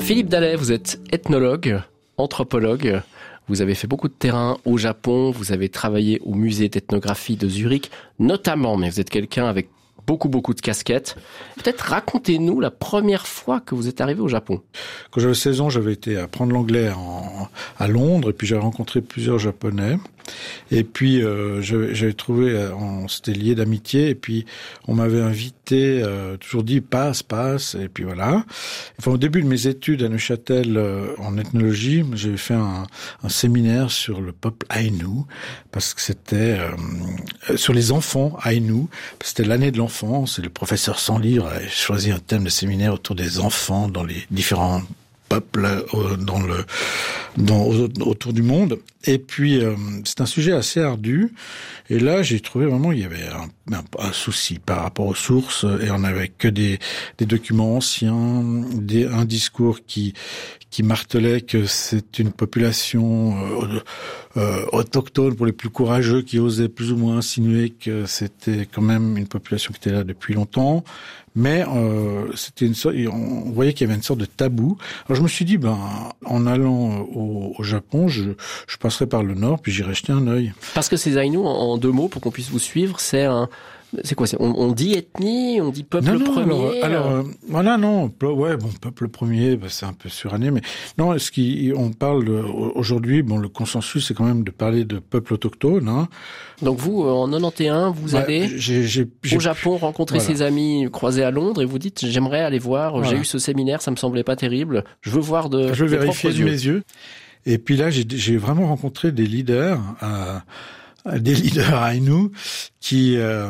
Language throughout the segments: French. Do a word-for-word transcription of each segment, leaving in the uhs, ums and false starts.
Philippe Dallet, vous êtes ethnologue, anthropologue. Vous avez fait beaucoup de terrain au Japon. Vous avez travaillé au musée d'ethnographie de Zurich, notamment. Mais vous êtes quelqu'un avec beaucoup, beaucoup de casquettes. Peut-être racontez-nous la première fois que vous êtes arrivé au Japon. Quand j'avais seize ans, j'avais été apprendre l'anglais en, à Londres, et puis j'avais rencontré plusieurs Japonais. Et puis euh, j'avais, j'avais trouvé, on s'était liés d'amitié, et puis on m'avait invité, euh, toujours dit passe, passe, et puis voilà. Enfin, au début de mes études à Neuchâtel euh, en ethnologie, j'avais fait un, un séminaire sur le peuple Aïnou, parce que c'était euh, sur les enfants Aïnou. C'était l'année de l'enfance, et le professeur sans livre avait choisi un thème de séminaire autour des enfants dans les différents peuples euh, dans le dans autour du monde. Et puis euh, c'est un sujet assez ardu, et là j'ai trouvé vraiment il y avait un, un, un souci par rapport aux sources, et on n'avait que des des documents anciens, des, un discours qui qui martelait que c'est une population euh, euh, autochtone pour les plus courageux, qui osait plus ou moins insinuer que c'était quand même une population qui était là depuis longtemps. Mais euh, c'était une sorte, on voyait qu'il y avait une sorte de tabou. Alors je me suis dit, ben, en allant au, au Japon, je, je passerai par le nord, puis j'irai jeter un œil. Parce que ces Aïnous, en deux mots, pour qu'on puisse vous suivre, c'est un, c'est quoi, c'est, on, on dit ethnie, on dit peuple non, non, premier. Alors, alors euh, voilà, non, ouais, bon, peuple premier, bah, c'est un peu suranné, mais non, ce qui, on parle de, aujourd'hui, bon, le consensus, c'est quand même de parler de peuple autochtone, hein. Donc vous, en quatre-vingt-onze, vous bah, allez j'ai, j'ai, j'ai, au Japon rencontrer voilà. ses amis croisés à Londres, et vous dites, j'aimerais aller voir, voilà. J'ai eu ce séminaire, ça me semblait pas terrible, je veux voir de Je veux mes vérifier de yeux. mes yeux. Et puis là, j'ai, j'ai vraiment rencontré des leaders, euh, des leaders Aïnou, qui, euh,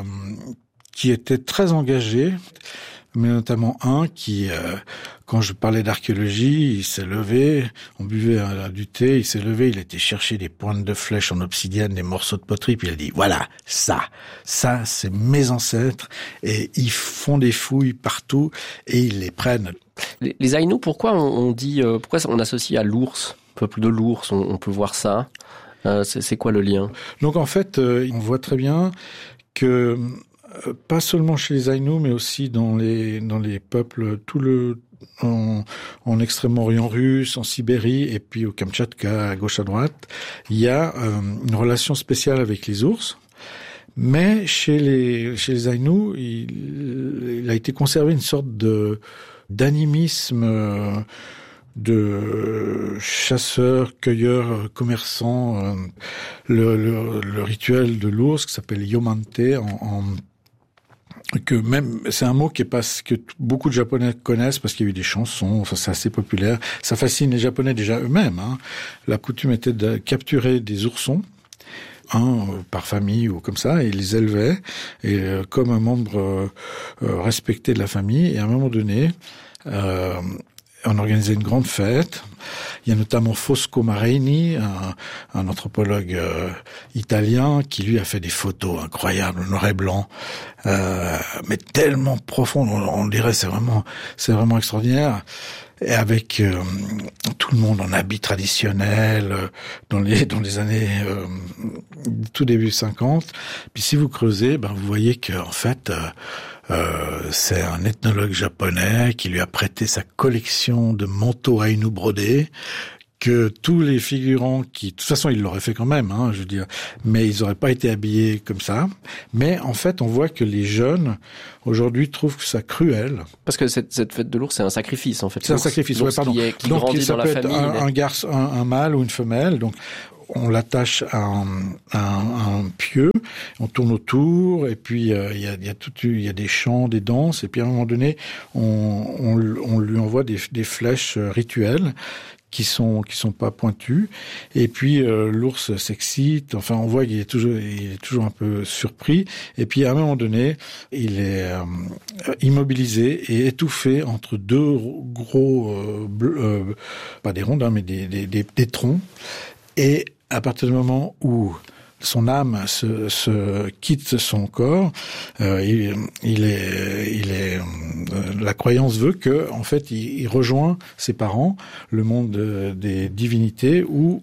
qui étaient très engagés, mais notamment un qui, euh, quand je parlais d'archéologie, il s'est levé, on buvait euh, du thé, il s'est levé, il était chercher des pointes de flèches en obsidienne, des morceaux de poterie, puis il a dit, voilà, ça, ça, c'est mes ancêtres, et ils font des fouilles partout, et ils les prennent. Les, les Aïnous, pourquoi on, on dit, euh, pourquoi on associe à l'ours, peuple de l'ours, on, on peut voir ça, euh, c'est, c'est quoi le lien? Donc en fait, euh, on voit très bien que pas seulement chez les Aïnous, mais aussi dans les dans les peuples, tout le en, en Extrême-Orient russe, en Sibérie, et puis au Kamtchatka, à gauche à droite, il y a euh, une relation spéciale avec les ours. Mais chez les chez les Aïnous, il, il a été conservé une sorte de d'animisme, euh, de chasseurs, cueilleurs, commerçants. Euh, le, le, le rituel de l'ours qui s'appelle Yomante en, en que même, c'est un mot qui est pas, que beaucoup de Japonais connaissent parce qu'il y a eu des chansons, enfin, c'est assez populaire. Ça fascine les Japonais déjà eux-mêmes, hein. La coutume était de capturer des oursons, un par famille ou comme ça, et ils les élevaient, et euh, comme un membre euh, euh, respecté de la famille, et à un moment donné, euh, on organisait une grande fête. Il y a notamment Fosco Marini, un, un anthropologue euh, italien, qui lui a fait des photos incroyables, noir et blanc, euh, mais tellement profondes, on, on dirait c'est vraiment, c'est vraiment extraordinaire. Et avec euh, tout le monde en habit traditionnel, euh, dans les dans les années euh, tout début cinquante. Puis si vous creusez, ben vous voyez que en fait. Euh, Euh, c'est un ethnologue japonais qui lui a prêté sa collection de manteaux Aïnous brodés, que tous les figurants qui, de toute façon, ils l'auraient fait quand même, hein, je veux dire, mais ils n'auraient pas été habillés comme ça. Mais en fait, on voit que les jeunes aujourd'hui trouvent ça cruel. Parce que cette, cette fête de l'ours, c'est un sacrifice, en fait. C'est un sacrifice, ouais, pardon. Qui est, qui donc grandit ça dans peut la être famille, un, mais... un garçon, un, un mâle ou une femelle, donc. On l'attache à un, à un, un pieu, on tourne autour, et puis euh, il y a, il y a tout, il y a des chants, des danses, et puis à un moment donné, on, on, on lui envoie des, des flèches rituelles qui sont qui sont pas pointues, et puis euh, l'ours s'excite. Enfin, on voit qu'il est toujours il est toujours un peu surpris, et puis à un moment donné, il est euh, immobilisé et étouffé entre deux gros euh, bleus, euh, pas des rondes, hein, mais des, des, des, des troncs. Et à partir du moment où son âme se, se quitte son corps, euh, il, il est, il est, euh, la croyance veut que, en fait, il, il rejoint ses parents, le monde des divinités, où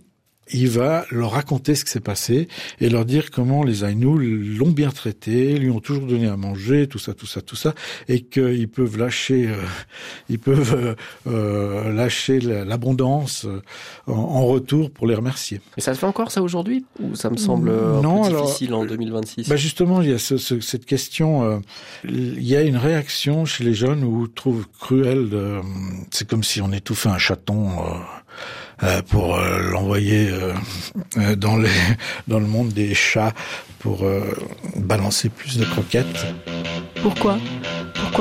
il va leur raconter ce qui s'est passé et leur dire comment les Aïnous l'ont bien traité, lui ont toujours donné à manger, tout ça, tout ça, tout ça, et qu'ils peuvent lâcher, euh, ils peuvent euh, euh, lâcher l'abondance en, en retour pour les remercier. Et ça se fait encore ça aujourd'hui ou ça me semble un non, peu alors, difficile en deux mille vingt-six? Bah justement, il y a ce, ce, cette question. Euh, il y a une réaction chez les jeunes où ils trouvent cruel. De, c'est comme si on étouffait un chaton. Euh, Euh, pour euh, l'envoyer euh, euh, dans les dans le monde des chats pour euh, balancer plus de croquettes. Pourquoi ?